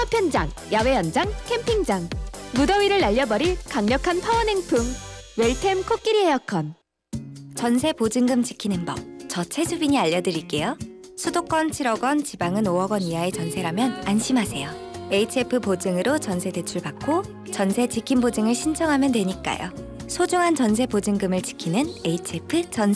파편장, 야외 연장, 캠핑장. 무더위를 날려버릴 강력한 파워 냉풍. 웰템 코끼리 에어컨. 전세 보증금 지키는 법, 저 최주빈이 알려드릴게요. 수도권 7억 원, 지방은 5억 원 이하의 전세라면 안심하세요. HF 보증으로 전세 대출 받고 전세 지킴 보증을 신청하면 되니까요. 소중한 전세 보증금을 지키는 HF 전세